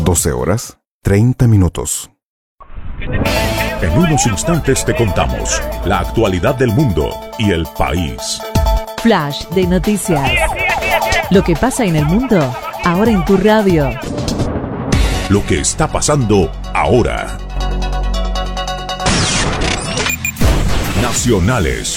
12 horas, 30 minutos. En unos instantes te contamos la actualidad del mundo y el país. Flash de noticias. Lo que pasa en el mundo, ahora en tu radio. Lo que está pasando ahora. Nacionales.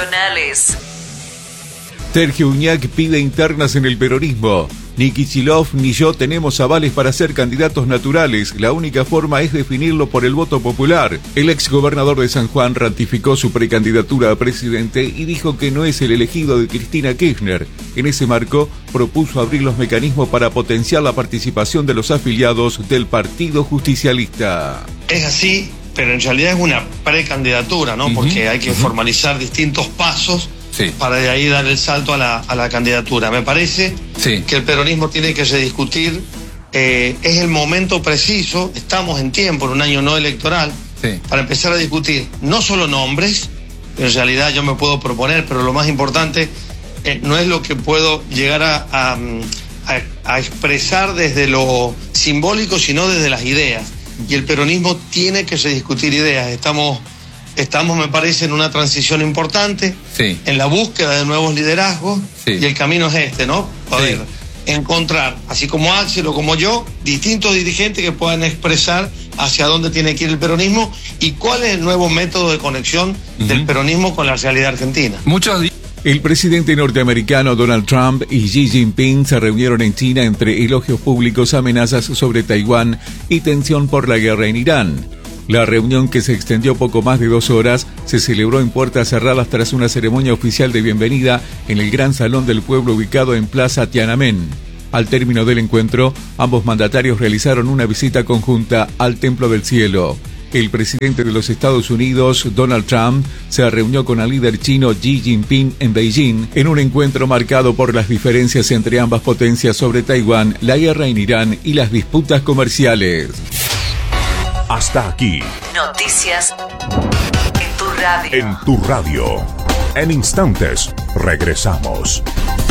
Sergio Uñac pide internas en el peronismo. Ni Kicillof ni yo tenemos avales para ser candidatos naturales. La única forma es definirlo por el voto popular. El exgobernador de San Juan ratificó su precandidatura a presidente y dijo que no es el elegido de Cristina Kirchner. En ese marco, propuso abrir los mecanismos para potenciar la participación de los afiliados del Partido Justicialista. Es así, pero en realidad es una precandidatura, ¿no? Porque hay que formalizar distintos pasos. Sí. Para de ahí dar el salto a la candidatura. Me parece que el peronismo tiene que rediscutir, es el momento preciso, estamos en tiempo, en un año no electoral, para empezar a discutir no solo nombres, en realidad yo me puedo proponer, pero lo más importante no es lo que puedo llegar a expresar desde lo simbólico, sino desde las ideas. Y el peronismo tiene que rediscutir ideas. Estamos, me parece, en una transición importante, en la búsqueda de nuevos liderazgos, y el camino es este, ¿no? Poder encontrar, así como Axel o como yo, distintos dirigentes que puedan expresar hacia dónde tiene que ir el peronismo y cuál es el nuevo método de conexión del peronismo con la realidad argentina. El presidente norteamericano Donald Trump y Xi Jinping se reunieron en China entre elogios públicos, amenazas sobre Taiwán y tensión por la guerra en Irán. La reunión, que se extendió poco más de 2 horas, se celebró en puertas cerradas tras una ceremonia oficial de bienvenida en el Gran Salón del Pueblo ubicado en Plaza Tiananmen. Al término del encuentro, ambos mandatarios realizaron una visita conjunta al Templo del Cielo. El presidente de los Estados Unidos, Donald Trump, se reunió con el líder chino Xi Jinping en Beijing en un encuentro marcado por las diferencias entre ambas potencias sobre Taiwán, la guerra en Irán y las disputas comerciales. Hasta aquí. Noticias en tu radio. En tu radio. En instantes, regresamos.